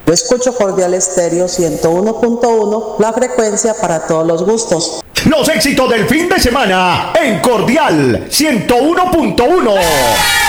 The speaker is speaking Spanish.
Yo escucho Cordial Estéreo 101.1, la frecuencia para todos los gustos. Los éxitos del fin de semana en Cordial 101.1.